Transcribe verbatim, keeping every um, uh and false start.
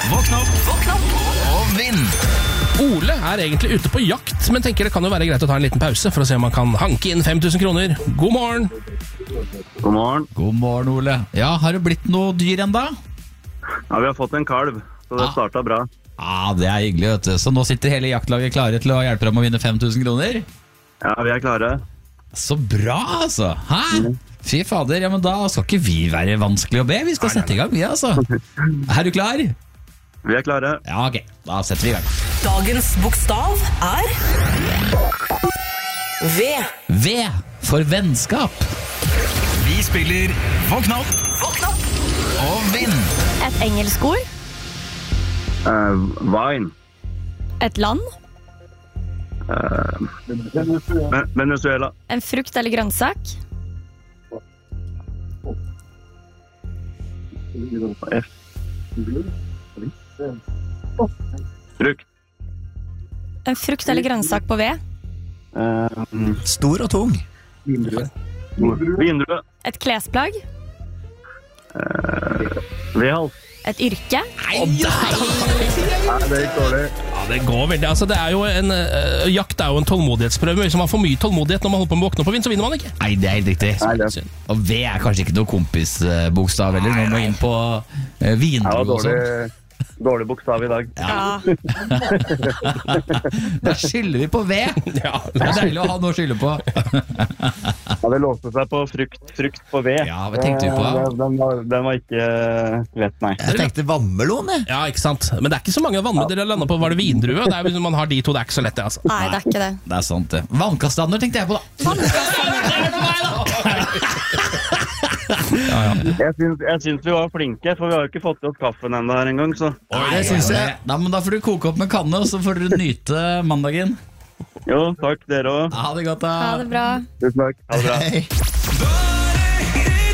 Våkn opp, våkn opp og vinn. Ole er egentlig ute på jakt, men tenker det kan jo være greit å ta en liten pause for å se om han kan hanke inn fem tusen kroner. God morgen. God morgen. God morgen, Ole. Ja, har det blitt noe dyr enda? Ja, vi har fått en kalv, så det Ah. startet bra. Ja, det er hyggelig, vet du. Så nå sitter hele jaktlaget klare til å hjelpe deg med å vinne fem tusen kroner? Ja, vi er klare. Så bra, altså. Hæ? Fy fader, ja, men da skal ikke vi være vanskelig å be. Vi skal sette i gang, vi, altså. Er du klar? Vi er klare. Ja, ok. Da setter vi i gang. Dagens bokstav er V. V for vennskap. Vi spiller Våkn opp, Våkn opp. og vinn. Et engelsk ord. Uh, Vine. Et land. Uh, Venezuela. En frukt eller grønnsak. F. Frukt. En frukt eller grønnsak på V. Uh, Stor og tung. Vindrue. Et klesplagg. Uh, Vedhals. Et yrke. Nei, det gikk dårlig. Ja, det går veldig. Altså, det er jo en, uh, jakt er jo en tålmodighetsprøve. Hvis man får mye tålmodighet når man holder på med å våkne opp og vinne, så vinner man ikke. Nei, det er helt riktig. Nei, det er Og V er kanskje ikke noe kompisbokstav, eller? Nå må vi inn på uh, Det vindrue var og sånn. dårlig, dårlig bokstav i dag. Ja. Da skylder vi på V. Ja, Det er deilig å ha noe å skylde på. Ja, det låste seg på frukt, frukt på ved. Ja, hva tenkte du på? Eh, Den var, den var ikke lett, nei. Jeg tenkte vannmelon, jeg. ja, ikke sant. Men det er ikke så mange vannmidler dere har landet på. Var det vindrue? Det er, hvis man har de to, det er ikke så lett det, altså. Nei, det er ikke det. Det er sant, det. Vannkastander tenkte jeg på, da. Jeg syns, jeg syns vi var flinke, for vi har jo ikke fått i oss kaffen enda her en gang, så. Det synes jeg. Da, men da får du koke opp med kanne, og så får du nyte mandagen. Jo, takk dere også. Ha det godt, da. Ha det bra. Tusen takk. Ha det bra. Hei. Bare hyggelig.